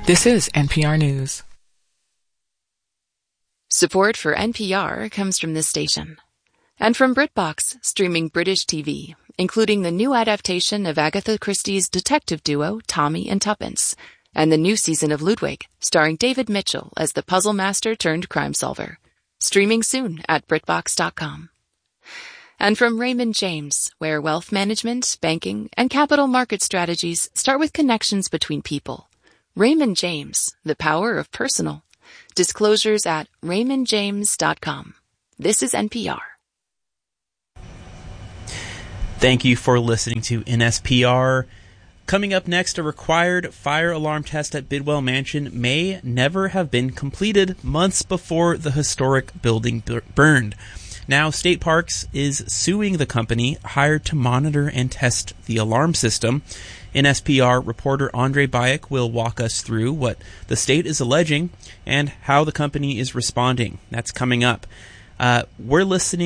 This is NPR News. Support for NPR comes from this station. And from BritBox, streaming British TV, including the new adaptation of Agatha Christie's detective duo Tommy and Tuppence, and the new season of Ludwig, starring David Mitchell as the puzzle master turned crime solver. Streaming soon at BritBox.com. And from Raymond James, where wealth management, banking, and capital market strategies start with connections between people. Raymond James, the power of personal. Disclosures at raymondjames.com. This is NPR. Thank you for listening to NSPR. Coming up next, a required fire alarm test at Bidwell Mansion may never have been completed months before the historic building burned. Now, State Parks is suing the company hired to monitor and test the alarm system. NSPR reporter Andre Bayek will walk us through what the state is alleging and how the company is responding. That's coming up. We're listening